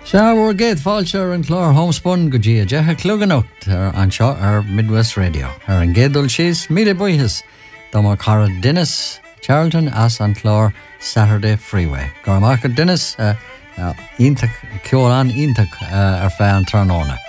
Bhfuair géad fáilte an chlár homespun go dtí a deithe cluganocht ar anseo ar Midwest Radio. Ar an géadúil síos míle buíthas dá mar cara Dennis Charlton as an chlár Saturday Freeway. Gar amach go Dennis iontach ceolán iontach ar fé an tránóna.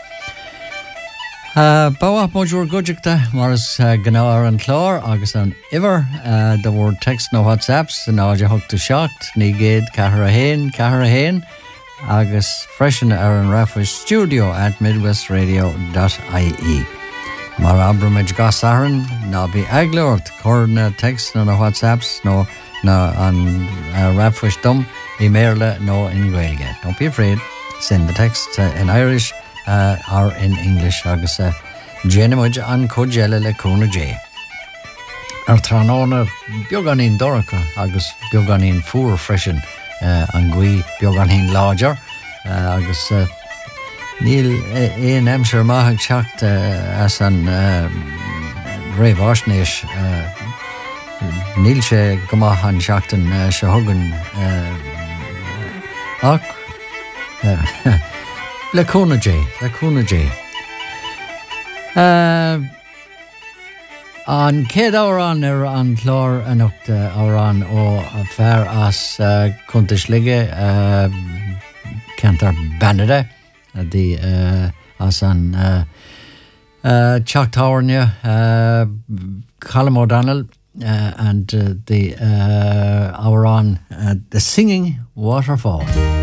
Báach móidúir goideachta mar is gná ar an chlár agus an iver do bhór text nó WhatsApps in áide thugta seacht ní géad cethar a héin agus freisin ar an Rafa studio at midwestradio.ie. Mar abramid gasaran ná bí eagleirt chur text nó WhatsApps nó an Rafa dom I méle nó in Gaeilge. Don't be afraid, send the text in Irish or in English agus Jennymuid an codjelle le cúna J. Ar tránóna beag an íon doracha agus beag an íon fuair freisin an gui beag an hín láidir agus níl éon emsir maithag teacht as an réamh áisnéis níl sé go maith an seachtain se thugann ach le cúna J. An céad árán ar an chlár anocht árán ó fear as chuntais lige Cantar Banada the as an Chuck Tawernia Callum O'Donnell and the our on the Singing Waterfall.